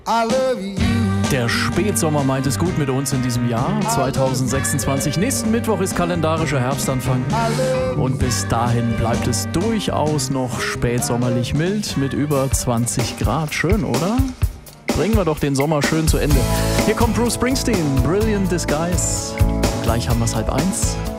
I love you. Der Spätsommer meint es gut mit uns in diesem Jahr 2026. Nächsten Mittwoch ist kalendarischer Herbstanfang und bis dahin bleibt es durchaus noch spätsommerlich mild mit über 20 Grad. Schön, oder? Bringen wir doch den Sommer schön zu Ende. Hier kommt Bruce Springsteen, Brilliant Disguise. Gleich haben wir es 12:30.